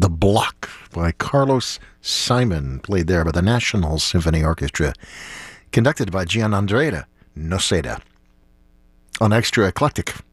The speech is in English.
The Block by Carlos Simon, played there by the National Symphony Orchestra, conducted by Gianandrea Noseda. On Extra Eclectic,